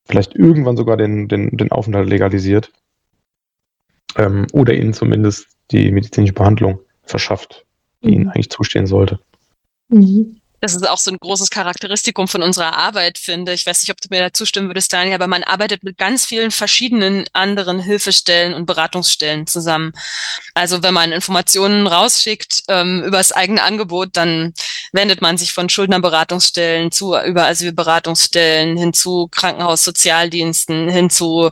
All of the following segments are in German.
vielleicht irgendwann sogar den Aufenthalt legalisiert oder ihnen zumindest die medizinische Behandlung verschafft, die ihnen eigentlich zustehen sollte. Mhm. Das ist auch so ein großes Charakteristikum von unserer Arbeit, finde ich. Ich weiß nicht, ob du mir da zustimmen würdest, Daniel, aber man arbeitet mit ganz vielen verschiedenen anderen Hilfestellen und Beratungsstellen zusammen. Also wenn man Informationen rausschickt über das eigene Angebot, dann wendet man sich von Schuldnerberatungsstellen über Asylberatungsstellen hin zu Krankenhaussozialdiensten, hin zu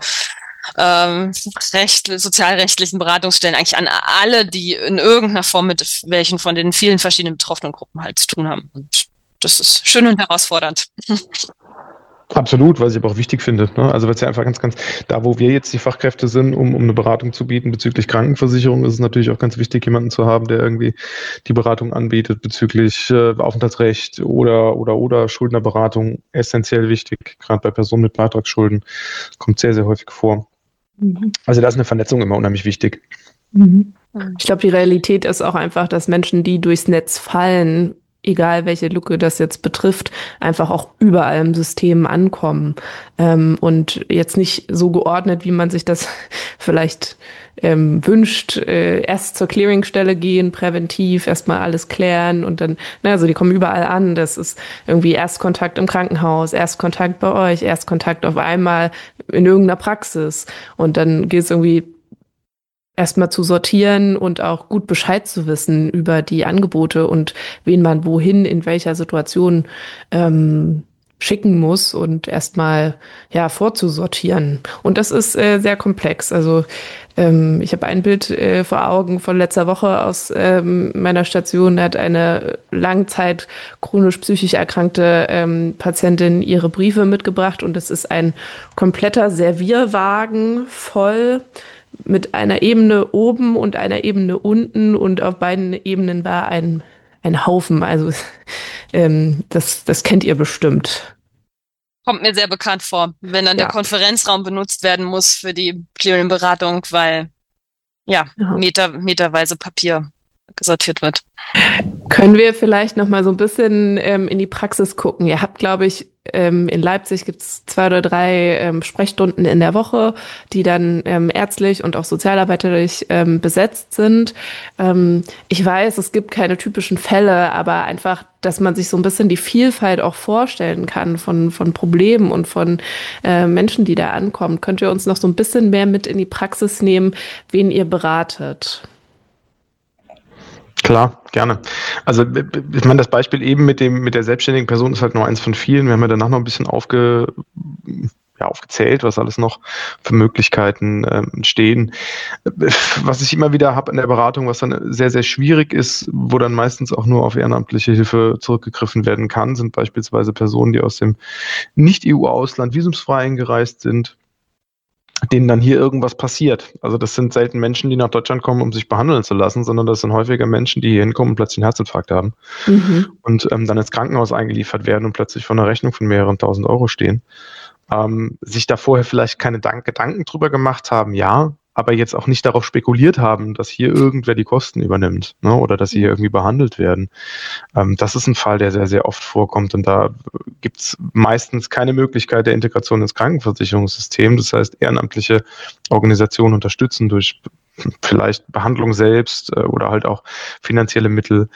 sozialrechtlichen Beratungsstellen, eigentlich an alle, die in irgendeiner Form mit welchen von den vielen verschiedenen betroffenen Gruppen halt zu tun haben. Und das ist schön und herausfordernd. Absolut, was ich aber auch wichtig finde. Ne? Also weil es ja einfach ganz, da wo wir jetzt die Fachkräfte sind, um eine Beratung zu bieten bezüglich Krankenversicherung, ist es natürlich auch ganz wichtig, jemanden zu haben, der irgendwie die Beratung anbietet bezüglich Aufenthaltsrecht oder Schuldnerberatung. Essentiell wichtig, gerade bei Personen mit Beitragsschulden, kommt sehr, sehr häufig vor. Also da ist eine Vernetzung immer unheimlich wichtig. Ich glaube, die Realität ist auch einfach, dass Menschen, die durchs Netz fallen, egal welche Lücke das jetzt betrifft, einfach auch überall im System ankommen und jetzt nicht so geordnet, wie man sich das vielleicht wünscht, erst zur Clearingstelle gehen, präventiv, erstmal alles klären und dann, also die kommen überall an. Das ist irgendwie Erstkontakt im Krankenhaus, Erstkontakt bei euch, Erstkontakt auf einmal in irgendeiner Praxis und dann geht es irgendwie erstmal zu sortieren und auch gut Bescheid zu wissen über die Angebote und wen man wohin, in welcher Situation schicken muss und erstmal vorzusortieren. Und das ist sehr komplex. Also ich habe ein Bild vor Augen von letzter Woche aus meiner Station. Da hat eine Langzeit chronisch psychisch erkrankte Patientin ihre Briefe mitgebracht und es ist ein kompletter Servierwagen voll mit einer Ebene oben und einer Ebene unten und auf beiden Ebenen war ein Haufen. Also das kennt ihr bestimmt. Kommt mir sehr bekannt vor, wenn dann der Konferenzraum benutzt werden muss für die Clearing-Beratung, weil meterweise Papier sortiert wird. Können wir vielleicht noch mal so ein bisschen in die Praxis gucken? Ihr habt, glaube ich, in Leipzig gibt es 2 oder 3 Sprechstunden in der Woche, die dann ärztlich und auch sozialarbeiterlich besetzt sind. Ich weiß, es gibt keine typischen Fälle, aber einfach, dass man sich so ein bisschen die Vielfalt auch vorstellen kann von Problemen und von Menschen, die da ankommen. Könnt ihr uns noch so ein bisschen mehr mit in die Praxis nehmen, wen ihr beratet? Klar, gerne. Also ich meine, das Beispiel eben mit der selbstständigen Person ist halt nur eins von vielen. Wir haben ja danach noch ein bisschen aufgezählt, was alles noch für Möglichkeiten entstehen. Was ich immer wieder habe in der Beratung, was dann sehr, sehr schwierig ist, wo dann meistens auch nur auf ehrenamtliche Hilfe zurückgegriffen werden kann, sind beispielsweise Personen, die aus dem Nicht-EU-Ausland visumsfrei eingereist sind, denen dann hier irgendwas passiert. Also das sind selten Menschen, die nach Deutschland kommen, um sich behandeln zu lassen, sondern das sind häufiger Menschen, die hier hinkommen und plötzlich einen Herzinfarkt haben und dann ins Krankenhaus eingeliefert werden und plötzlich vor einer Rechnung von mehreren tausend Euro stehen. Sich da vorher vielleicht keine Gedanken drüber gemacht haben, aber jetzt auch nicht darauf spekuliert haben, dass hier irgendwer die Kosten übernimmt, ne, oder dass sie hier irgendwie behandelt werden. Das ist ein Fall, der sehr, sehr oft vorkommt und da gibt es meistens keine Möglichkeit der Integration ins Krankenversicherungssystem. Das heißt, ehrenamtliche Organisationen unterstützen durch vielleicht Behandlung selbst oder halt auch finanzielle Mittel.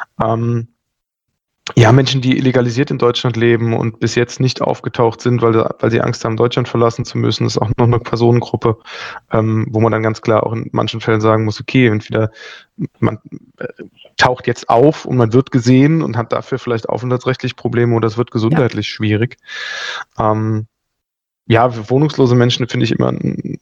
Menschen, die illegalisiert in Deutschland leben und bis jetzt nicht aufgetaucht sind, weil sie Angst haben, Deutschland verlassen zu müssen, ist auch noch eine Personengruppe, wo man dann ganz klar auch in manchen Fällen sagen muss, okay, entweder man taucht jetzt auf und man wird gesehen und hat dafür vielleicht aufenthaltsrechtlich Probleme oder es wird gesundheitlich schwierig. Für wohnungslose Menschen finde ich immer ein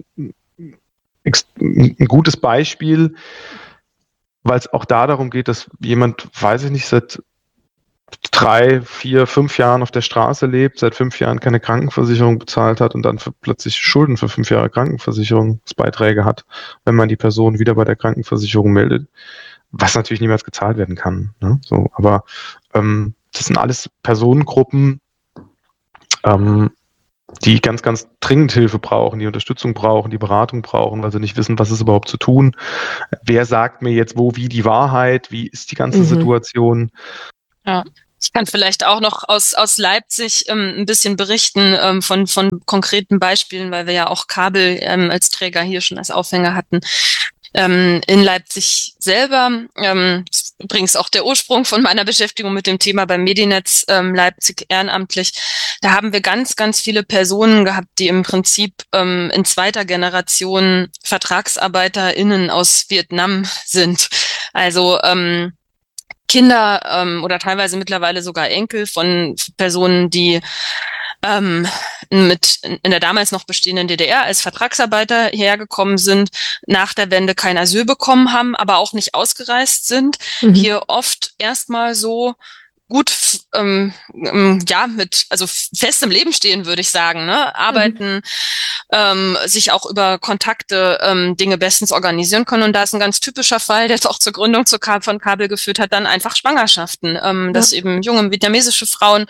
gutes Beispiel, weil es auch da darum geht, dass jemand, weiß ich nicht, seit 3, 4, 5 Jahren auf der Straße lebt, seit 5 Jahren keine Krankenversicherung bezahlt hat und dann plötzlich Schulden für 5 Jahre Krankenversicherungsbeiträge hat, wenn man die Person wieder bei der Krankenversicherung meldet, was natürlich niemals gezahlt werden kann. Ne? So, aber das sind alles Personengruppen, die ganz, ganz dringend Hilfe brauchen, die Unterstützung brauchen, die Beratung brauchen, weil sie nicht wissen, was ist überhaupt zu tun. Wer sagt mir jetzt wo, wie die Wahrheit, wie ist die ganze Situation? Ja. Ich kann vielleicht auch noch aus Leipzig ein bisschen berichten von konkreten Beispielen, weil wir ja auch Kabel als Träger hier schon als Aufhänger hatten. In Leipzig selber, ist übrigens auch der Ursprung von meiner Beschäftigung mit dem Thema beim Medienetz Leipzig ehrenamtlich, da haben wir ganz, ganz viele Personen gehabt, die im Prinzip in zweiter Generation VertragsarbeiterInnen aus Vietnam sind. Also Kinder oder teilweise mittlerweile sogar Enkel von Personen, die in der damals noch bestehenden DDR als Vertragsarbeiter hergekommen sind, nach der Wende kein Asyl bekommen haben, aber auch nicht ausgereist sind, hier oft erstmal so gut mit festem Leben stehen, würde ich sagen, ne? Arbeiten, sich auch über Kontakte Dinge bestens organisieren können. Und da ist ein ganz typischer Fall, der jetzt auch zur Gründung von Kabel geführt hat, dann einfach Schwangerschaften, dass eben junge vietnamesische Frauen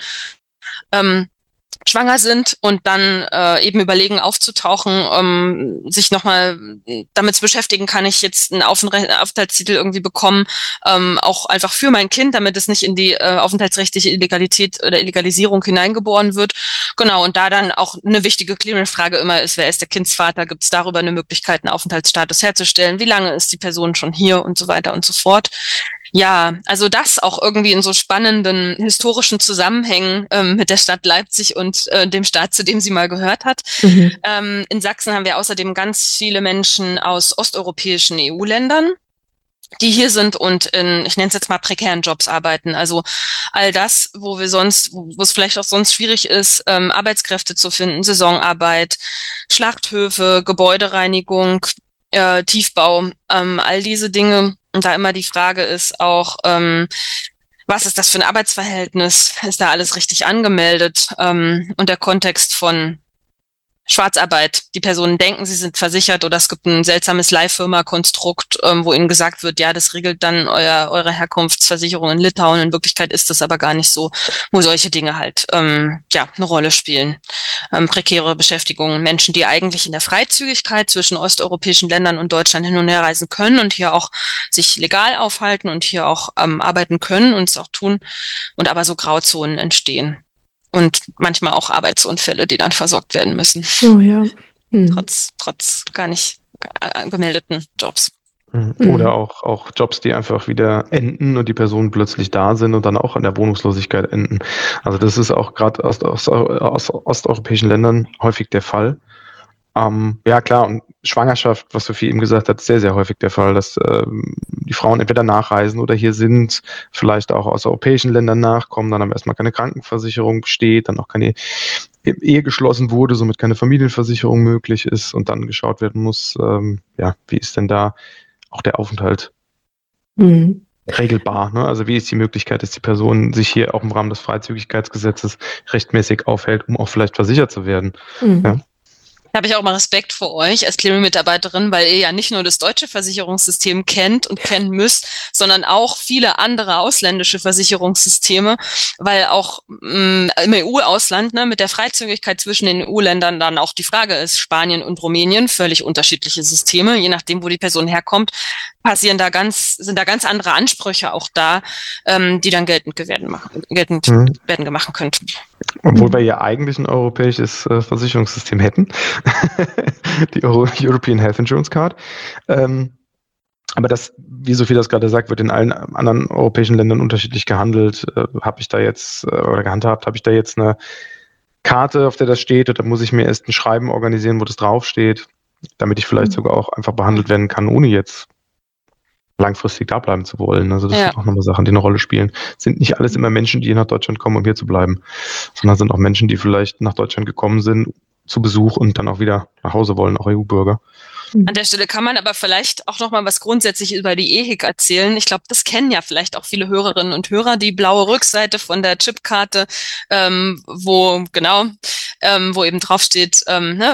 schwanger sind und dann eben überlegen aufzutauchen, sich nochmal damit zu beschäftigen, kann ich jetzt einen Aufenthaltstitel irgendwie bekommen, auch einfach für mein Kind, damit es nicht in die aufenthaltsrechtliche Illegalität oder Illegalisierung hineingeboren wird. Genau, und da dann auch eine wichtige Clearance-Frage immer ist, wer ist der Kindsvater, gibt es darüber eine Möglichkeit, einen Aufenthaltsstatus herzustellen, wie lange ist die Person schon hier und so weiter und so fort. Ja, also das auch irgendwie in so spannenden historischen Zusammenhängen mit der Stadt Leipzig und dem Staat, zu dem sie mal gehört hat. In Sachsen haben wir außerdem ganz viele Menschen aus osteuropäischen EU-Ländern, die hier sind und in, ich nenne es jetzt mal, prekären Jobs arbeiten. Also all das, wo es vielleicht auch sonst schwierig ist, Arbeitskräfte zu finden, Saisonarbeit, Schlachthöfe, Gebäudereinigung, Tiefbau, all diese Dinge. Und da immer die Frage ist auch, was ist das für ein Arbeitsverhältnis? Ist da alles richtig angemeldet? Und der Kontext von Schwarzarbeit. Die Personen denken, sie sind versichert oder es gibt ein seltsames Leihfirma-Konstrukt, wo ihnen gesagt wird, ja, das regelt dann eure Herkunftsversicherung in Litauen. In Wirklichkeit ist das aber gar nicht so, wo solche Dinge halt eine Rolle spielen. Prekäre Beschäftigungen, Menschen, die eigentlich in der Freizügigkeit zwischen osteuropäischen Ländern und Deutschland hin und her reisen können und hier auch sich legal aufhalten und hier auch arbeiten können und es auch tun und aber so Grauzonen entstehen. Und manchmal auch Arbeitsunfälle, die dann versorgt werden müssen. Oh ja. Trotz gar nicht gemeldeten Jobs. Oder auch Jobs, die einfach wieder enden und die Personen plötzlich da sind und dann auch an der Wohnungslosigkeit enden. Also das ist auch gerade aus osteuropäischen Ländern häufig der Fall. Ja klar, und Schwangerschaft, was Sophie eben gesagt hat, ist sehr, sehr häufig der Fall, dass die Frauen entweder nachreisen oder hier sind, vielleicht auch aus europäischen Ländern nachkommen, dann aber erstmal keine Krankenversicherung besteht, dann auch keine Ehe geschlossen wurde, somit keine Familienversicherung möglich ist und dann geschaut werden muss, wie ist denn da auch der Aufenthalt regelbar, ne? Also wie ist die Möglichkeit, dass die Person sich hier auch im Rahmen des Freizügigkeitsgesetzes rechtmäßig aufhält, um auch vielleicht versichert zu werden. Ja? Da habe ich auch mal Respekt vor euch als Clearing-Mitarbeiterin, weil ihr ja nicht nur das deutsche Versicherungssystem kennt und kennen müsst, sondern auch viele andere ausländische Versicherungssysteme, weil auch im EU-Ausland mit der Freizügigkeit zwischen den EU-Ländern dann auch die Frage ist, Spanien und Rumänien, völlig unterschiedliche Systeme, je nachdem, wo die Person herkommt, sind da ganz andere Ansprüche auch da, die dann geltend werden gemacht könnten. Obwohl wir ja eigentlich ein europäisches Versicherungssystem hätten, die European Health Insurance Card. Aber das, wie Sophie das gerade sagt, wird in allen anderen europäischen Ländern unterschiedlich gehandelt. Habe ich da jetzt eine Karte, auf der das steht, oder muss ich mir erst ein Schreiben organisieren, wo das draufsteht, damit ich vielleicht sogar auch einfach behandelt werden kann, ohne jetzt langfristig da bleiben zu wollen. Also das sind auch nochmal Sachen, die eine Rolle spielen. Es sind nicht alles immer Menschen, die nach Deutschland kommen, um hier zu bleiben, sondern sind auch Menschen, die vielleicht nach Deutschland gekommen sind zu Besuch und dann auch wieder nach Hause wollen, auch EU-Bürger. An der Stelle kann man aber vielleicht auch noch mal was grundsätzlich über die EHIC erzählen. Ich glaube, das kennen ja vielleicht auch viele Hörerinnen und Hörer, die blaue Rückseite von der Chipkarte, wo eben draufsteht,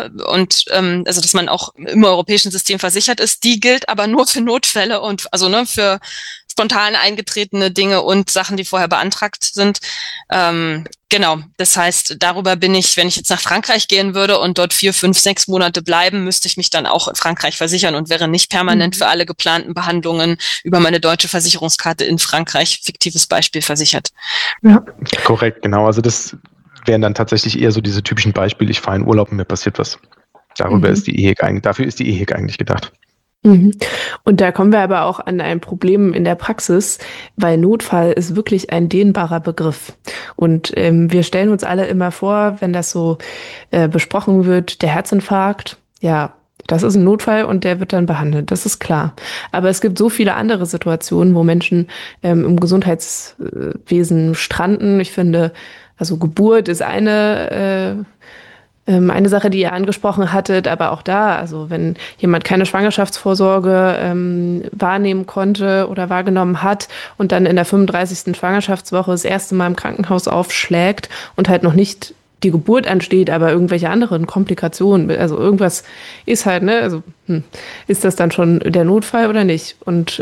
also dass man auch im europäischen System versichert ist. Die gilt aber nur für Notfälle und für spontan eingetretene Dinge und Sachen, die vorher beantragt sind. Genau, das heißt, darüber bin ich, wenn ich jetzt nach Frankreich gehen würde und dort 4, 5, 6 Monate bleiben, müsste ich mich dann auch in Frankreich versichern und wäre nicht permanent für alle geplanten Behandlungen über meine deutsche Versicherungskarte in Frankreich, fiktives Beispiel, versichert. Ja, korrekt, genau. Also das wären dann tatsächlich eher so diese typischen Beispiele, ich fahre in Urlaub und mir passiert was. Darüber ist die EHIC eigentlich, dafür ist die EHIC eigentlich gedacht. Und da kommen wir aber auch an ein Problem in der Praxis, weil Notfall ist wirklich ein dehnbarer Begriff. Und wir stellen uns alle immer vor, wenn das so besprochen wird, der Herzinfarkt, ja, das ist ein Notfall und der wird dann behandelt, das ist klar. Aber es gibt so viele andere Situationen, wo Menschen im Gesundheitswesen stranden. Ich finde, also Geburt ist eine Sache, die ihr angesprochen hattet, aber auch da, also wenn jemand keine Schwangerschaftsvorsorge wahrnehmen konnte oder wahrgenommen hat und dann in der 35. Schwangerschaftswoche das erste Mal im Krankenhaus aufschlägt und halt noch nicht die Geburt ansteht, aber irgendwelche anderen Komplikationen, also irgendwas ist halt, ne, also ist das dann schon der Notfall oder nicht? Und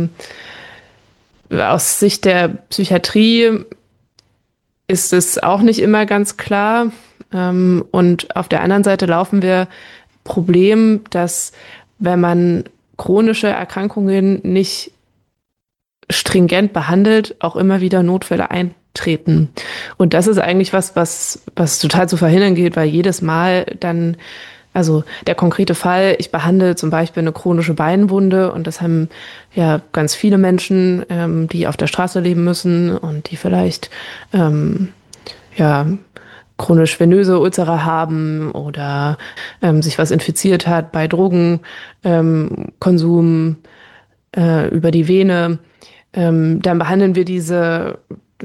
aus Sicht der Psychiatrie ist es auch nicht immer ganz klar. Und auf der anderen Seite laufen wir Problem, dass wenn man chronische Erkrankungen nicht stringent behandelt, auch immer wieder Notfälle eintreten. Und das ist eigentlich was total zu verhindern gilt, weil jedes Mal dann, also der konkrete Fall, ich behandle zum Beispiel eine chronische Beinwunde und das haben ja ganz viele Menschen, die auf der Straße leben müssen und die vielleicht chronisch venöse Ulzere haben oder sich was infiziert hat bei Drogenkonsum über die Vene, dann behandeln wir diese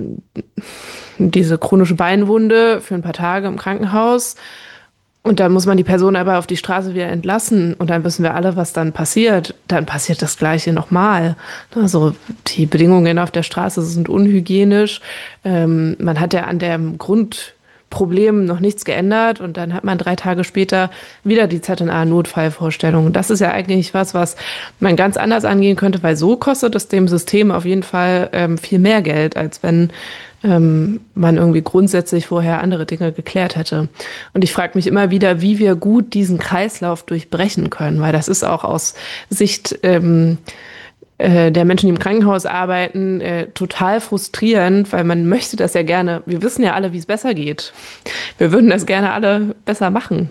chronische Beinwunde für ein paar Tage im Krankenhaus und dann muss man die Person aber auf die Straße wieder entlassen und dann wissen wir alle, was dann passiert. Dann passiert das Gleiche nochmal. Also die Bedingungen auf der Straße sind unhygienisch. Man hat ja an dem Grundproblem noch nichts geändert und dann hat man 3 Tage später wieder die ZNA-Notfallvorstellung. Und das ist ja eigentlich was man ganz anders angehen könnte, weil so kostet es dem System auf jeden Fall viel mehr Geld, als wenn man irgendwie grundsätzlich vorher andere Dinge geklärt hätte. Und ich frage mich immer wieder, wie wir gut diesen Kreislauf durchbrechen können, weil das ist auch aus Sicht der Menschen, die im Krankenhaus arbeiten, total frustrierend, weil man möchte das ja gerne, wir wissen ja alle, wie es besser geht. Wir würden das gerne alle besser machen.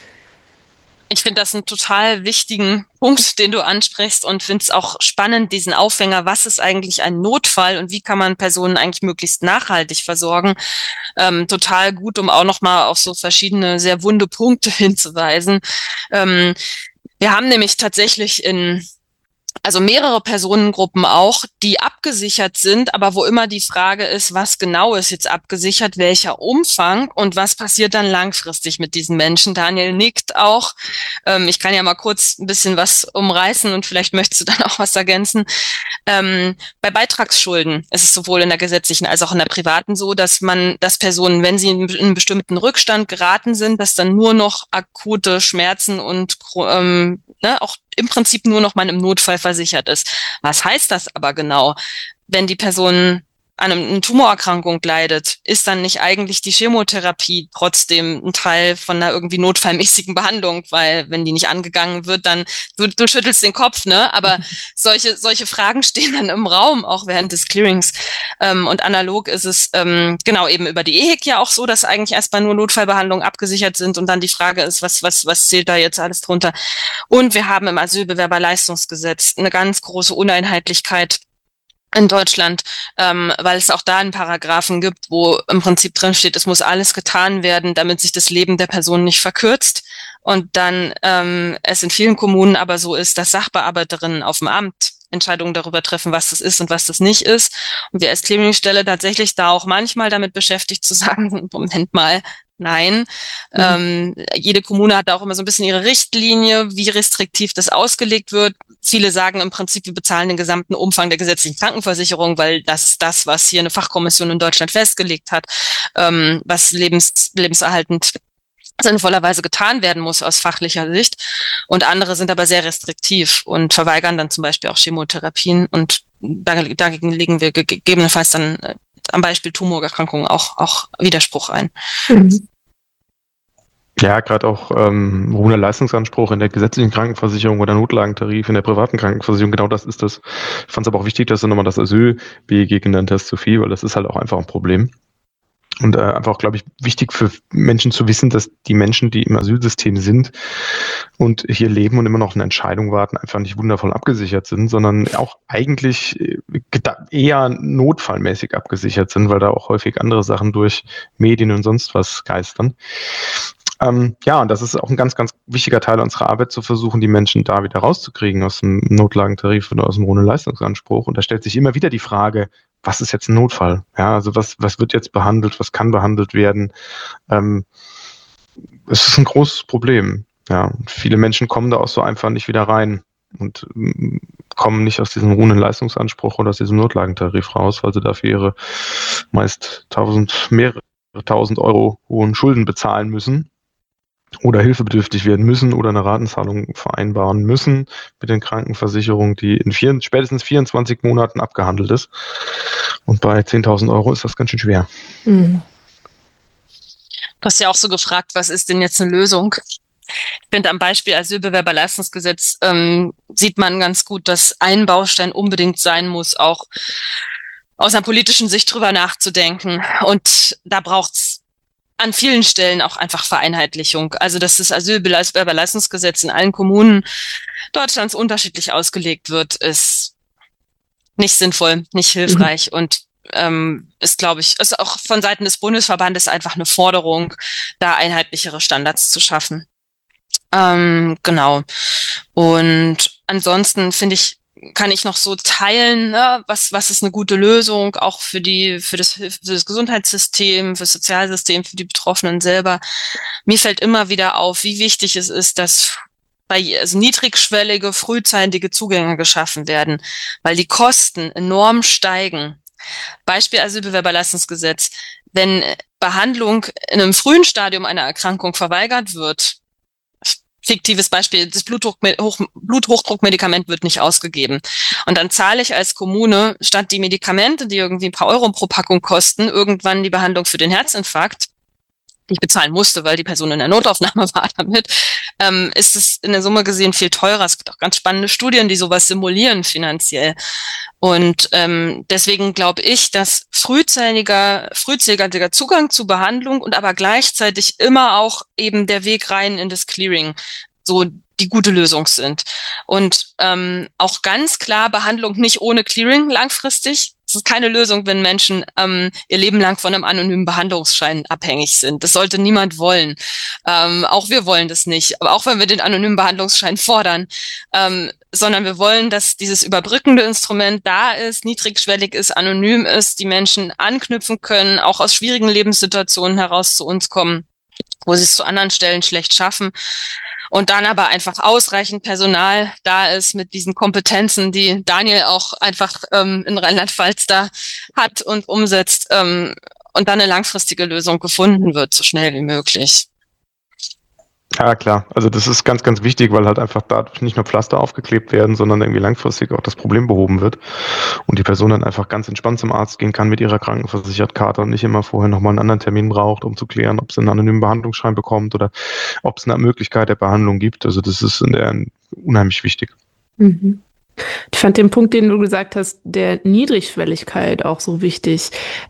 Ich finde das einen total wichtigen Punkt, den du ansprichst und finde es auch spannend, diesen Aufhänger, was ist eigentlich ein Notfall und wie kann man Personen eigentlich möglichst nachhaltig versorgen. Total gut, um auch nochmal auf so verschiedene sehr wunde Punkte hinzuweisen. Wir haben nämlich tatsächlich also mehrere Personengruppen auch, die abgesichert sind, aber wo immer die Frage ist, was genau ist jetzt abgesichert, welcher Umfang und was passiert dann langfristig mit diesen Menschen. Daniel nickt auch. Ich kann ja mal kurz ein bisschen was umreißen und vielleicht möchtest du dann auch was ergänzen. Bei Beitragsschulden ist es sowohl in der gesetzlichen als auch in der privaten so, dass Personen, wenn sie in einen bestimmten Rückstand geraten sind, dass dann nur noch akute Schmerzen und auch im Prinzip nur noch mal im Notfall versichert ist. Was heißt das aber genau? Wenn die Person an einer Tumorerkrankung leidet, ist dann nicht eigentlich die Chemotherapie trotzdem ein Teil von einer irgendwie notfallmäßigen Behandlung, weil wenn die nicht angegangen wird, dann du schüttelst den Kopf, ne? Aber solche Fragen stehen dann im Raum, auch während des Clearings. Und analog ist es genau eben über die EHIC ja auch so, dass eigentlich erstmal nur Notfallbehandlungen abgesichert sind und dann die Frage ist, was zählt da jetzt alles drunter? Und wir haben im Asylbewerberleistungsgesetz eine ganz große Uneinheitlichkeit in Deutschland, weil es auch da einen Paragraphen gibt, wo im Prinzip drin steht, es muss alles getan werden, damit sich das Leben der Person nicht verkürzt. Und dann es in vielen Kommunen aber so ist, dass Sachbearbeiterinnen auf dem Amt Entscheidungen darüber treffen, was das ist und was das nicht ist. Und wir als Clearingstelle tatsächlich da auch manchmal damit beschäftigt zu sagen, Moment mal, nein. Jede Kommune hat da auch immer so ein bisschen ihre Richtlinie, wie restriktiv das ausgelegt wird. Viele sagen im Prinzip, wir bezahlen den gesamten Umfang der gesetzlichen Krankenversicherung, weil das ist das, was hier eine Fachkommission in Deutschland festgelegt hat, was lebenserhaltend sinnvollerweise getan werden muss aus fachlicher Sicht. Und andere sind aber sehr restriktiv und verweigern dann zum Beispiel auch Chemotherapien. Und dagegen legen wir gegebenenfalls dann am Beispiel Tumorerkrankungen auch Widerspruch ein. Mhm. Ja, gerade auch hoher Leistungsanspruch in der gesetzlichen Krankenversicherung oder Notlagentarif in der privaten Krankenversicherung, genau das ist das. Ich fand es aber auch wichtig, dass du nochmal das Asyl-BEG genannt hast, Sophie, weil das ist halt auch einfach ein Problem. Und einfach, glaube ich, wichtig für Menschen zu wissen, dass die Menschen, die im Asylsystem sind und hier leben und immer noch eine Entscheidung warten, einfach nicht wundervoll abgesichert sind, sondern auch eigentlich eher notfallmäßig abgesichert sind, weil da auch häufig andere Sachen durch Medien und sonst was geistern. Ja, und das ist auch ein ganz, ganz wichtiger Teil unserer Arbeit, zu versuchen, die Menschen da wieder rauszukriegen aus dem Notlagentarif oder aus dem hohen Leistungsanspruch. Und da stellt sich immer wieder die Frage, was ist jetzt ein Notfall? Ja, also was wird jetzt behandelt? Was kann behandelt werden? Es ist ein großes Problem. Ja, und viele Menschen kommen da auch so einfach nicht wieder rein und kommen nicht aus diesem hohen Leistungsanspruch oder aus diesem Notlagentarif raus, weil sie dafür ihre meist mehrere tausend Euro hohen Schulden bezahlen müssen oder hilfebedürftig werden müssen oder eine Ratenzahlung vereinbaren müssen mit den Krankenversicherungen, die in spätestens 24 Monaten abgehandelt ist. Und bei 10.000 Euro ist das ganz schön schwer. Mhm. Du hast ja auch so gefragt, was ist denn jetzt eine Lösung? Ich finde, am Beispiel Asylbewerberleistungsgesetz sieht man ganz gut, dass ein Baustein unbedingt sein muss, auch aus einer politischen Sicht drüber nachzudenken. Und da braucht's an vielen Stellen auch einfach Vereinheitlichung. Also, dass das Asylbewerberleistungsgesetz in allen Kommunen Deutschlands unterschiedlich ausgelegt wird, ist nicht sinnvoll, nicht hilfreich und ist, glaube ich, ist auch von Seiten des Bundesverbandes einfach eine Forderung, da einheitlichere Standards zu schaffen. Genau. Und ansonsten kann ich noch so teilen, ne, was ist eine gute Lösung, auch für das Gesundheitssystem, für das Sozialsystem, für die Betroffenen selber. Mir fällt immer wieder auf, wie wichtig es ist, dass also niedrigschwellige, frühzeitige Zugänge geschaffen werden, weil die Kosten enorm steigen. Beispiel Asylbewerberleistungsgesetz. Wenn Behandlung in einem frühen Stadium einer Erkrankung verweigert wird, fiktives Beispiel, das Bluthochdruckmedikament wird nicht ausgegeben. Und dann zahle ich als Kommune, statt die Medikamente, die irgendwie ein paar Euro pro Packung kosten, irgendwann die Behandlung für den Herzinfarkt, die ich bezahlen musste, weil die Person in der Notaufnahme war damit, ist es in der Summe gesehen viel teurer. Es gibt auch ganz spannende Studien, die sowas simulieren finanziell. Und deswegen glaube ich, dass frühzeitiger Zugang zu Behandlung und aber gleichzeitig immer auch eben der Weg rein in das Clearing so die gute Lösung sind. Und auch ganz klar Behandlung nicht ohne Clearing langfristig. Es ist keine Lösung, wenn Menschen ihr Leben lang von einem anonymen Behandlungsschein abhängig sind. Das sollte niemand wollen. Auch wir wollen das nicht. Aber auch wenn wir den anonymen Behandlungsschein fordern, sondern wir wollen, dass dieses überbrückende Instrument da ist, niedrigschwellig ist, anonym ist, die Menschen anknüpfen können, auch aus schwierigen Lebenssituationen heraus zu uns kommen, wo sie es zu anderen Stellen schlecht schaffen. Und dann aber einfach ausreichend Personal da ist mit diesen Kompetenzen, die Daniel auch einfach in Rheinland-Pfalz da hat und umsetzt, und dann eine langfristige Lösung gefunden wird, so schnell wie möglich. Ja, klar. Also das ist ganz, ganz wichtig, weil halt einfach dadurch nicht nur Pflaster aufgeklebt werden, sondern irgendwie langfristig auch das Problem behoben wird und die Person dann einfach ganz entspannt zum Arzt gehen kann mit ihrer Krankenversichertkarte und nicht immer vorher nochmal einen anderen Termin braucht, um zu klären, ob sie einen anonymen Behandlungsschein bekommt oder ob es eine Möglichkeit der Behandlung gibt. Also das ist unheimlich wichtig. Mhm. Ich fand den Punkt, den du gesagt hast, der Niedrigschwelligkeit auch so wichtig.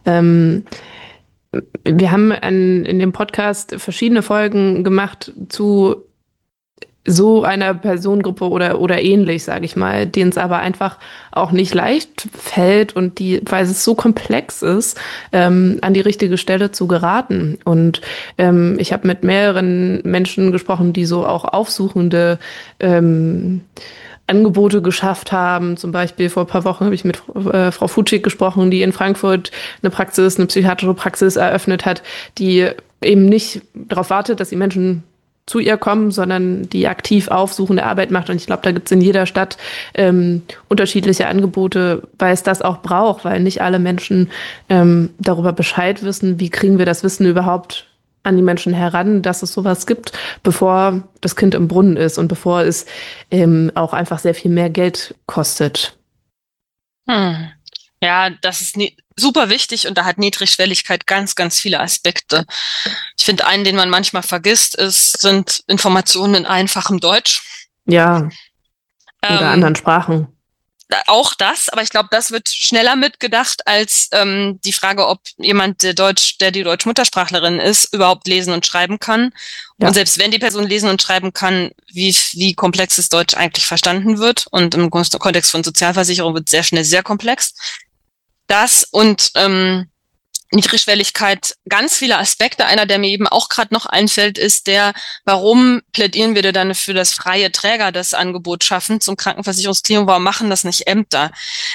Wir haben in dem Podcast verschiedene Folgen gemacht zu so einer Personengruppe oder ähnlich, sage ich mal, denen es aber einfach auch nicht leicht fällt und weil es so komplex ist, an die richtige Stelle zu geraten. Und ich habe mit mehreren Menschen gesprochen, die so auch aufsuchende Angebote geschafft haben. Zum Beispiel vor ein paar Wochen habe ich mit Frau Futschig gesprochen, die in Frankfurt eine psychiatrische Praxis eröffnet hat, die eben nicht darauf wartet, dass die Menschen zu ihr kommen, sondern die aktiv aufsuchende Arbeit macht. Und ich glaube, da gibt es in jeder Stadt unterschiedliche Angebote, weil es das auch braucht, weil nicht alle Menschen darüber Bescheid wissen, wie kriegen wir das Wissen überhaupt an die Menschen heran, dass es sowas gibt, bevor das Kind im Brunnen ist und bevor es auch einfach sehr viel mehr Geld kostet. Hm. Ja, das ist super wichtig und da hat Niedrigschwelligkeit ganz, ganz viele Aspekte. Ich finde, einen, den man manchmal vergisst, sind Informationen in einfachem Deutsch. Ja, oder anderen Sprachen. Auch das, aber ich glaube, das wird schneller mitgedacht als die Frage, ob jemand, der die Deutsch-Muttersprachlerin ist, überhaupt lesen und schreiben kann. Ja. Und selbst wenn die Person lesen und schreiben kann, wie komplexes Deutsch eigentlich verstanden wird. Und im Kontext von Sozialversicherung wird sehr schnell sehr komplex. Das und Niedrigschwelligkeit, ganz viele Aspekte. Einer, der mir eben auch gerade noch einfällt, ist warum plädieren wir denn dann für das freie Träger das Angebot schaffen zum Krankenversicherungsklinikum? Warum machen das nicht Ämter?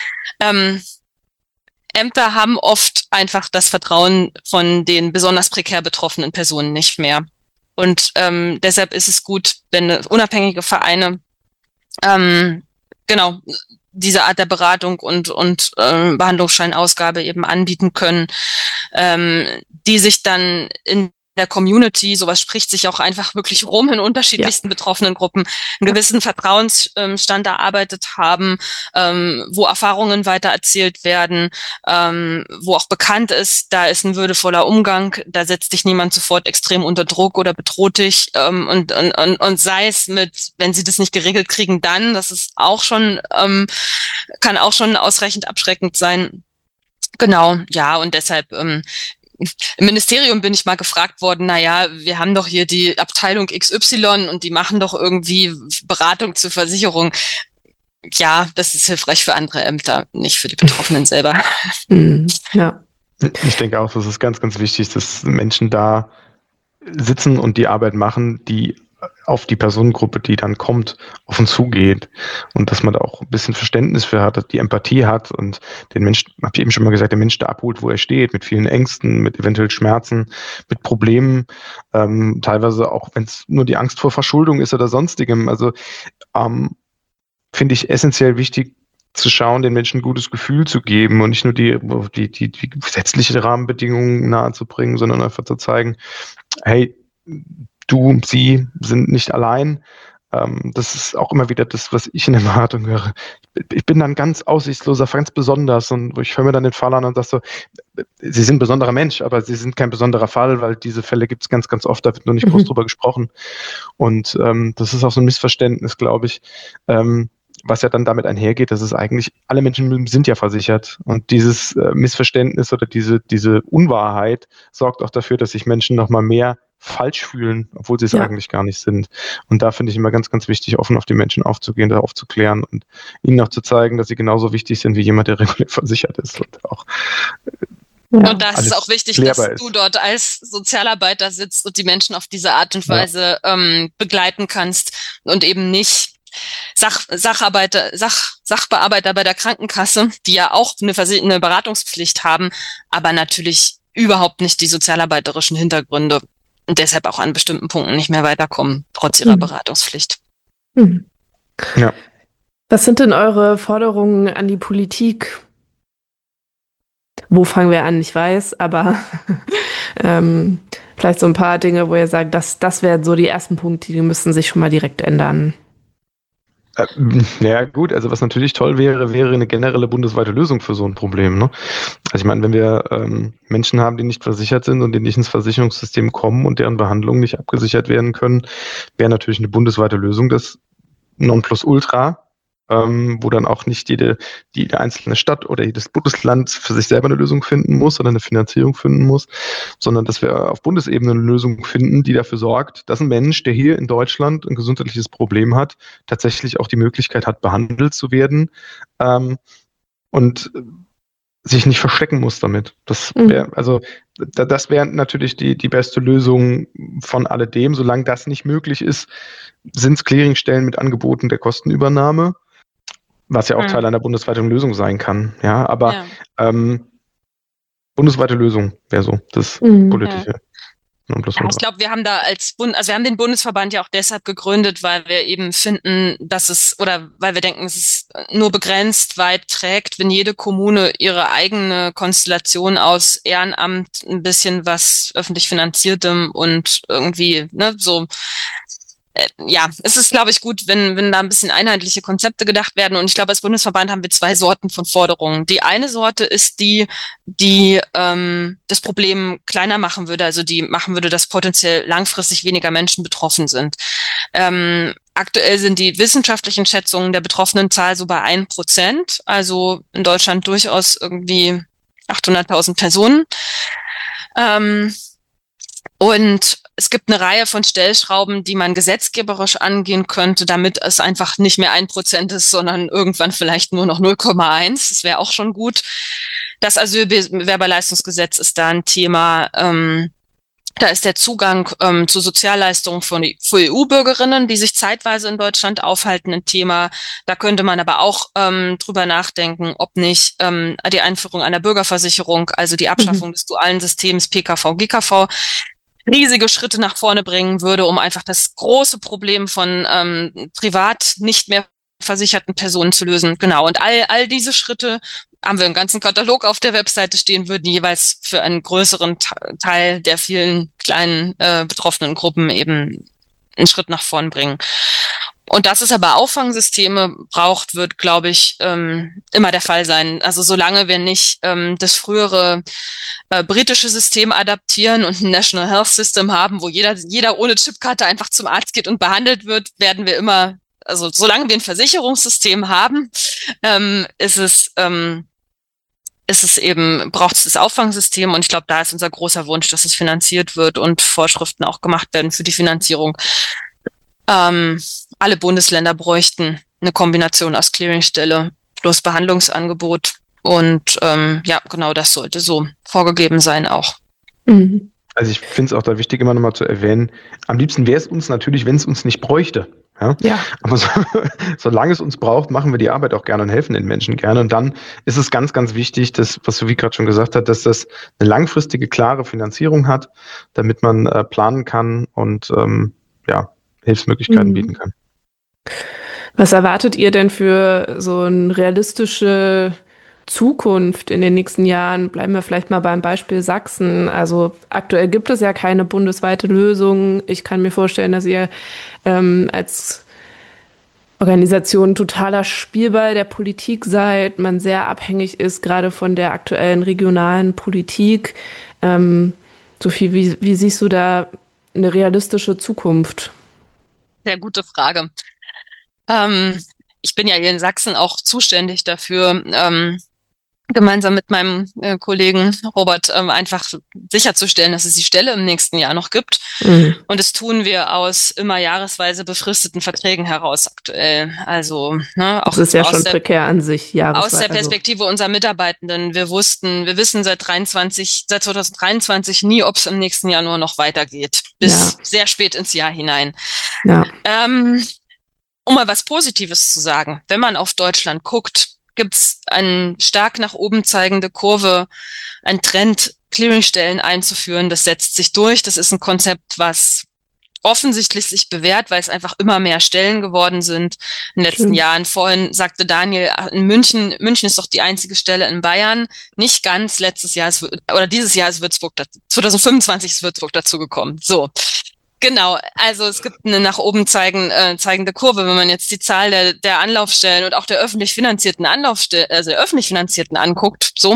Ämter haben oft einfach das Vertrauen von den besonders prekär betroffenen Personen nicht mehr. Und deshalb ist es gut, wenn unabhängige Vereine diese Art der Beratung und Behandlungsscheinausgabe eben anbieten können, die sich dann in der Community, sowas spricht sich auch einfach wirklich rum in unterschiedlichsten betroffenen Gruppen, einen gewissen Vertrauensstand erarbeitet haben, wo Erfahrungen weitererzählt werden, wo auch bekannt ist, da ist ein würdevoller Umgang, da setzt dich niemand sofort extrem unter Druck oder bedroht dich, und sei es mit, wenn sie das nicht geregelt kriegen, dann, das ist auch schon, kann auch schon ausreichend abschreckend sein. Genau, ja, und deshalb, im Ministerium bin ich mal gefragt worden, wir haben doch hier die Abteilung XY und die machen doch irgendwie Beratung zur Versicherung. Ja, das ist hilfreich für andere Ämter, nicht für die Betroffenen selber. Ja. Ich denke auch, das ist ganz, ganz wichtig, dass Menschen da sitzen und die Arbeit machen, die auf die Personengruppe, die dann kommt, offen zugeht und dass man da auch ein bisschen Verständnis für hat, die Empathie hat und den Menschen, habe ich eben schon mal gesagt, der Mensch da abholt, wo er steht, mit vielen Ängsten, mit eventuell Schmerzen, mit Problemen, teilweise auch, wenn es nur die Angst vor Verschuldung ist oder sonstigem. Also finde ich essentiell wichtig, zu schauen, den Menschen ein gutes Gefühl zu geben und nicht nur die gesetzliche Rahmenbedingungen nahezubringen, sondern einfach zu zeigen, hey, du, sie sind nicht allein. Das ist auch immer wieder das, was ich in der Beratung höre. Ich bin dann ganz aussichtsloser, ganz besonders und ich höre mir dann den Fall an und sage so, sie sind ein besonderer Mensch, aber sie sind kein besonderer Fall, weil diese Fälle gibt es ganz, ganz oft, da wird nur nicht groß drüber gesprochen. Und das ist auch so ein Missverständnis, glaube ich, was ja dann damit einhergeht, dass es eigentlich, alle Menschen sind ja versichert und dieses Missverständnis oder diese Unwahrheit sorgt auch dafür, dass sich Menschen nochmal mehr falsch fühlen, obwohl sie es eigentlich gar nicht sind. Und da finde ich immer ganz, ganz wichtig, offen auf die Menschen aufzugehen, da aufzuklären und ihnen auch zu zeigen, dass sie genauso wichtig sind wie jemand, der regulär versichert ist und auch und das ist auch wichtig, dass du dort als Sozialarbeiter sitzt und die Menschen auf diese Art und Weise begleiten kannst und eben nicht Sachbearbeiter bei der Krankenkasse, die ja auch eine Beratungspflicht haben, aber natürlich überhaupt nicht die sozialarbeiterischen Hintergründe und deshalb auch an bestimmten Punkten nicht mehr weiterkommen, trotz ihrer Beratungspflicht. Ja. Was sind denn eure Forderungen an die Politik? Wo fangen wir an? Ich weiß, aber vielleicht so ein paar Dinge, wo ihr sagt, das wären so die ersten Punkte, die müssen sich schon mal direkt ändern. Ja gut, also was natürlich toll wäre eine generelle bundesweite Lösung für so ein Problem. Ne? Also ich meine, wenn wir Menschen haben, die nicht versichert sind und die nicht ins Versicherungssystem kommen und deren Behandlungen nicht abgesichert werden können, wäre natürlich eine bundesweite Lösung das Nonplusultra, wo dann auch nicht jede einzelne Stadt oder jedes Bundesland für sich selber eine Lösung finden muss oder eine Finanzierung finden muss, sondern dass wir auf Bundesebene eine Lösung finden, die dafür sorgt, dass ein Mensch, der hier in Deutschland ein gesundheitliches Problem hat, tatsächlich auch die Möglichkeit hat, behandelt zu werden und sich nicht verstecken muss damit. Das wäre natürlich die beste Lösung von alledem. Solange das nicht möglich ist, sind es Clearingstellen mit Angeboten der Kostenübernahme, was ja auch Teil einer bundesweiten Lösung sein kann. Ja, aber bundesweite Lösung wäre so das politische. Ich glaube, wir haben da wir haben den Bundesverband ja auch deshalb gegründet, weil wir eben finden, weil wir denken, es ist nur begrenzt weit trägt, wenn jede Kommune ihre eigene Konstellation aus Ehrenamt, ein bisschen was öffentlich finanziertem und irgendwie, so ja, es ist, glaube ich, gut, wenn da ein bisschen einheitliche Konzepte gedacht werden. Und ich glaube, als Bundesverband haben wir 2 Sorten von Forderungen. Die eine Sorte ist die das Problem kleiner machen würde, also die machen würde, dass potenziell langfristig weniger Menschen betroffen sind. Aktuell sind die wissenschaftlichen Schätzungen der betroffenen Zahl so bei 1%, also in Deutschland durchaus irgendwie 800.000 Personen. Und es gibt eine Reihe von Stellschrauben, die man gesetzgeberisch angehen könnte, damit es einfach nicht mehr 1% ist, sondern irgendwann vielleicht nur noch 0,1. Das wäre auch schon gut. Das Asylbewerberleistungsgesetz ist da ein Thema. Da ist der Zugang zu Sozialleistungen für EU-Bürgerinnen, die sich zeitweise in Deutschland aufhalten, ein Thema. Da könnte man aber auch drüber nachdenken, ob nicht die Einführung einer Bürgerversicherung, also die Abschaffung des dualen Systems PKV, GKV, riesige Schritte nach vorne bringen würde, um einfach das große Problem von privat nicht mehr versicherten Personen zu lösen. Genau. Und all diese Schritte haben wir einen ganzen Katalog auf der Webseite stehen, würden jeweils für einen größeren Teil der vielen kleinen betroffenen Gruppen eben einen Schritt nach vorn bringen. Und dass es aber Auffangsysteme braucht, wird, glaube ich, immer der Fall sein. Also solange wir nicht das frühere britische System adaptieren und ein National Health System haben, wo jeder ohne Chipkarte einfach zum Arzt geht und behandelt wird, werden wir immer, also solange wir ein Versicherungssystem haben, braucht es das Auffangsystem. Und ich glaube, da ist unser großer Wunsch, dass es finanziert wird und Vorschriften auch gemacht werden für die Finanzierung. Alle Bundesländer bräuchten eine Kombination aus Clearingstelle plus Behandlungsangebot. Und genau das sollte so vorgegeben sein auch. Mhm. Also ich finde es auch da wichtig, immer nochmal zu erwähnen, am liebsten wäre es uns natürlich, wenn es uns nicht bräuchte. Ja. Aber solange es uns braucht, machen wir die Arbeit auch gerne und helfen den Menschen gerne. Und dann ist es ganz, ganz wichtig, dass, was Sophie gerade schon gesagt hat, dass das eine langfristige, klare Finanzierung hat, damit man planen kann und Hilfsmöglichkeiten bieten kann. Was erwartet ihr denn für so eine realistische Zukunft in den nächsten Jahren? Bleiben wir vielleicht mal beim Beispiel Sachsen. Also aktuell gibt es ja keine bundesweite Lösung. Ich kann mir vorstellen, dass ihr als Organisation totaler Spielball der Politik seid, man sehr abhängig ist, gerade von der aktuellen regionalen Politik. Sophie, wie siehst du da eine realistische Zukunft? Sehr gute Frage. Ich bin ja hier in Sachsen auch zuständig dafür, gemeinsam mit meinem Kollegen Robert einfach sicherzustellen, dass es die Stelle im nächsten Jahr noch gibt. Mhm. Und das tun wir aus immer jahresweise befristeten Verträgen heraus aktuell. Also auch das ist ja schon prekär an sich, jahresweise. Aus der Perspektive unserer Mitarbeitenden. Wir wissen seit 2023 nie, ob es im nächsten Jahr nur noch weitergeht. Bis sehr spät ins Jahr hinein. Ja. Um mal was Positives zu sagen, wenn man auf Deutschland guckt, gibt es eine stark nach oben zeigende Kurve, ein Trend, Clearingstellen einzuführen. Das setzt sich durch. Das ist ein Konzept, was offensichtlich sich bewährt, weil es einfach immer mehr Stellen geworden sind in den letzten Jahren. Vorhin sagte Daniel, in München ist doch die einzige Stelle in Bayern. Nicht ganz. Dieses Jahr ist Würzburg, 2025 ist Würzburg dazugekommen. So. Genau, also es gibt eine nach oben zeigende Kurve, wenn man jetzt die Zahl der Anlaufstellen und auch der öffentlich finanzierten anguckt, so.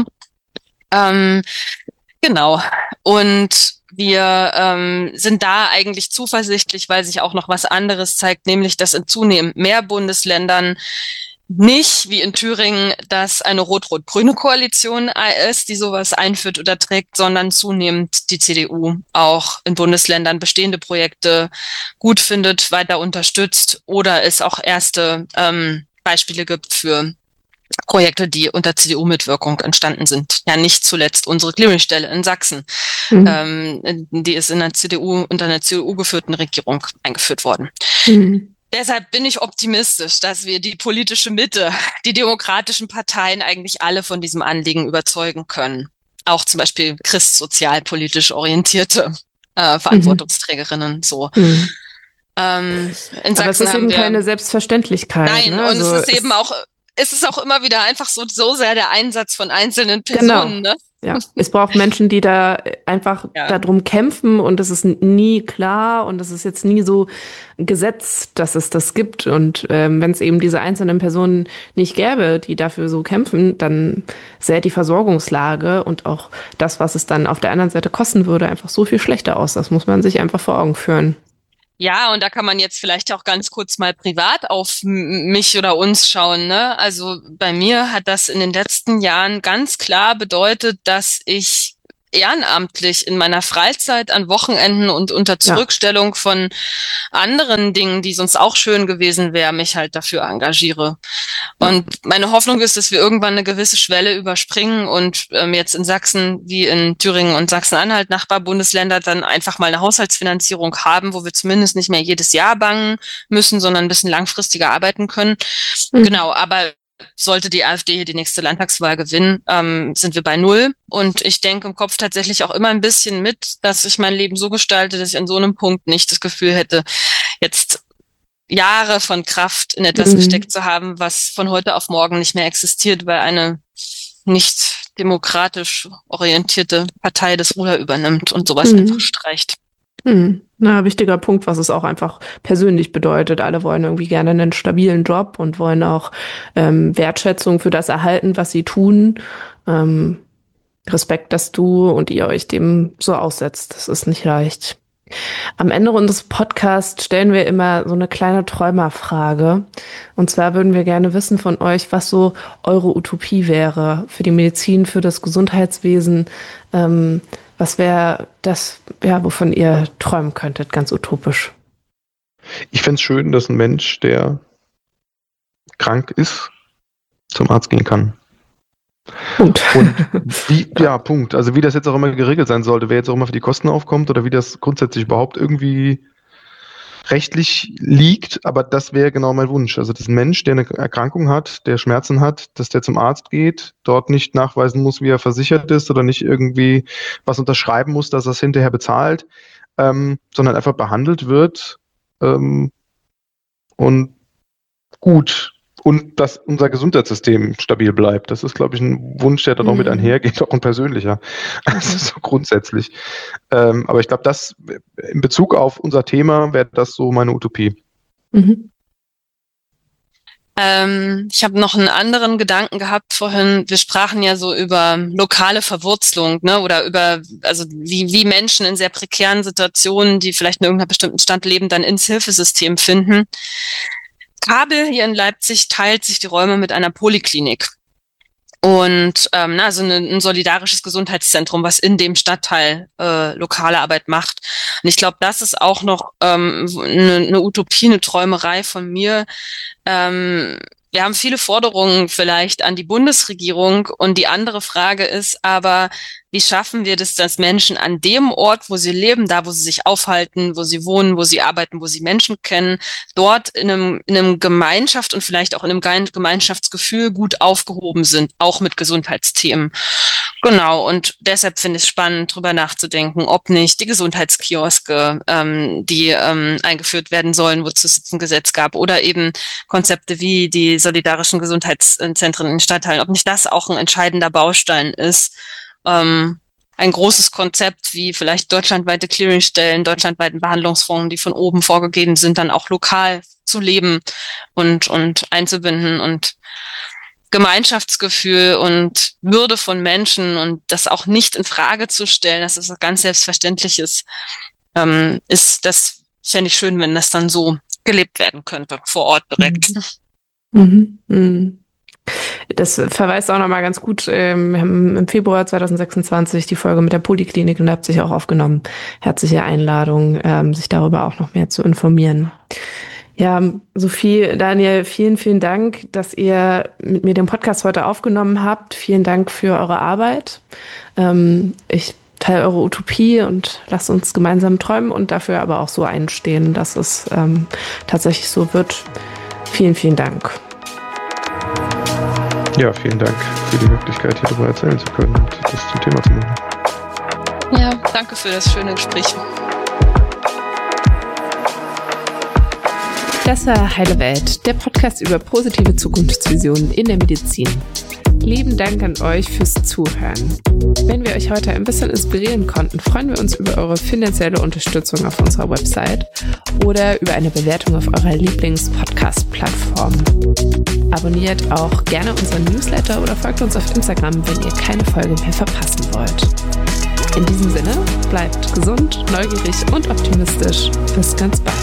Genau. Und wir sind da eigentlich zuversichtlich, weil sich auch noch was anderes zeigt, nämlich dass in zunehmend mehr Bundesländern nicht wie in Thüringen, dass eine rot-rot-grüne Koalition ist, die sowas einführt oder trägt, sondern zunehmend die CDU auch in Bundesländern bestehende Projekte gut findet, weiter unterstützt oder es auch erste Beispiele gibt für Projekte, die unter CDU-Mitwirkung entstanden sind. Ja, nicht zuletzt unsere Clearingstelle in Sachsen. Die ist unter einer CDU geführten Regierung eingeführt worden. Deshalb bin ich optimistisch, dass wir die politische Mitte, die demokratischen Parteien eigentlich alle von diesem Anliegen überzeugen können. Auch zum Beispiel christsozialpolitisch orientierte Verantwortungsträgerinnen. So. Aber es ist eben keine Selbstverständlichkeit. Nein, ne? Und es ist auch immer wieder einfach so sehr der Einsatz von einzelnen Personen. Genau. Ne? Ja, es braucht Menschen, die da einfach darum kämpfen und es ist nie klar und es ist jetzt nie so Gesetz, dass es das gibt. Und wenn es eben diese einzelnen Personen nicht gäbe, die dafür so kämpfen, dann sähe die Versorgungslage und auch das, was es dann auf der anderen Seite kosten würde, einfach so viel schlechter aus. Das muss man sich einfach vor Augen führen. Ja, und da kann man jetzt vielleicht auch ganz kurz mal privat auf mich oder uns schauen, ne? Also bei mir hat das in den letzten Jahren ganz klar bedeutet, dass ich ehrenamtlich in meiner Freizeit an Wochenenden und unter Zurückstellung von anderen Dingen, die sonst auch schön gewesen wären, mich halt dafür engagiere. Und meine Hoffnung ist, dass wir irgendwann eine gewisse Schwelle überspringen und jetzt in Sachsen wie in Thüringen und Sachsen-Anhalt, Nachbarbundesländer, dann einfach mal eine Haushaltsfinanzierung haben, wo wir zumindest nicht mehr jedes Jahr bangen müssen, sondern ein bisschen langfristiger arbeiten können. Genau, aber sollte die AfD hier die nächste Landtagswahl gewinnen, sind wir bei 0. Und ich denke im Kopf tatsächlich auch immer ein bisschen mit, dass ich mein Leben so gestalte, dass ich an so einem Punkt nicht das Gefühl hätte, jetzt Jahre von Kraft in etwas gesteckt zu haben, was von heute auf morgen nicht mehr existiert, weil eine nicht demokratisch orientierte Partei das Ruder übernimmt und sowas einfach streicht. Na, wichtiger Punkt, was es auch einfach persönlich bedeutet. Alle wollen irgendwie gerne einen stabilen Job und wollen auch Wertschätzung für das erhalten, was sie tun. Respekt, dass du und ihr euch dem so aussetzt. Das ist nicht leicht. Am Ende unseres Podcasts stellen wir immer so eine kleine Träumerfrage. Und zwar würden wir gerne wissen von euch, was so eure Utopie wäre für die Medizin, für das Gesundheitswesen. Was wäre das, wovon ihr träumen könntet, ganz utopisch? Ich fände es schön, dass ein Mensch, der krank ist, zum Arzt gehen kann. Punkt. Und Punkt. Also wie das jetzt auch immer geregelt sein sollte, wer jetzt auch immer für die Kosten aufkommt oder wie das grundsätzlich überhaupt irgendwie rechtlich liegt, aber das wäre genau mein Wunsch. Also dass ein Mensch, der eine Erkrankung hat, der Schmerzen hat, dass der zum Arzt geht, dort nicht nachweisen muss, wie er versichert ist oder nicht irgendwie was unterschreiben muss, dass er es hinterher bezahlt, sondern einfach behandelt wird und gut. Und dass unser Gesundheitssystem stabil bleibt. Das ist, glaube ich, ein Wunsch, der dann auch mit einhergeht, auch ein persönlicher. Also so grundsätzlich. Aber ich glaube, das in Bezug auf unser Thema wäre das so meine Utopie. Ich habe noch einen anderen Gedanken gehabt vorhin. Wir sprachen ja so über lokale Verwurzelung, ne, oder über, also wie Menschen in sehr prekären Situationen, die vielleicht in irgendeiner bestimmten Stadt leben, dann ins Hilfesystem finden. Kabel hier in Leipzig teilt sich die Räume mit einer Poliklinik und also ein solidarisches Gesundheitszentrum, was in dem Stadtteil lokale Arbeit macht. Und ich glaube, das ist auch noch eine Utopie, eine Träumerei von mir. Wir haben viele Forderungen vielleicht an die Bundesregierung und die andere Frage ist aber, wie schaffen wir das, dass Menschen an dem Ort, wo sie leben, da, wo sie sich aufhalten, wo sie wohnen, wo sie arbeiten, wo sie Menschen kennen, dort in einem Gemeinschaft und vielleicht auch in einem Gemeinschaftsgefühl gut aufgehoben sind, auch mit Gesundheitsthemen. Genau, und deshalb finde ich es spannend, drüber nachzudenken, ob nicht die Gesundheitskioske, die eingeführt werden sollen, wozu es jetzt ein Gesetz gab, oder eben Konzepte wie die solidarischen Gesundheitszentren in den Stadtteilen, ob nicht das auch ein entscheidender Baustein ist, ein großes Konzept wie vielleicht deutschlandweite Clearingstellen, deutschlandweiten Behandlungsfonds, die von oben vorgegeben sind, dann auch lokal zu leben und einzubinden und Gemeinschaftsgefühl und Würde von Menschen und das auch nicht in Frage zu stellen, dass es ganz selbstverständlich ist, das fände ich schön, wenn das dann so gelebt werden könnte, vor Ort direkt. Das verweist auch nochmal ganz gut. Wir haben im Februar 2026 die Folge mit der Poliklinik in Leipzig auch aufgenommen. Herzliche Einladung, sich darüber auch noch mehr zu informieren. Ja, Sophie, Daniel, vielen, vielen Dank, dass ihr mit mir den Podcast heute aufgenommen habt. Vielen Dank für eure Arbeit. Ich teile eure Utopie und lasst uns gemeinsam träumen und dafür aber auch so einstehen, dass es tatsächlich so wird. Vielen, vielen Dank. Ja, vielen Dank für die Möglichkeit, hier darüber erzählen zu können und das zum Thema zu machen. Ja, danke für das schöne Gespräch. Das war Heile Welt, der Podcast über positive Zukunftsvisionen in der Medizin. Lieben Dank an euch fürs Zuhören. Wenn wir euch heute ein bisschen inspirieren konnten, freuen wir uns über eure finanzielle Unterstützung auf unserer Website oder über eine Bewertung auf eurer Lieblings-Podcast-Plattform. Abonniert auch gerne unseren Newsletter oder folgt uns auf Instagram, wenn ihr keine Folge mehr verpassen wollt. In diesem Sinne, bleibt gesund, neugierig und optimistisch. Bis ganz bald.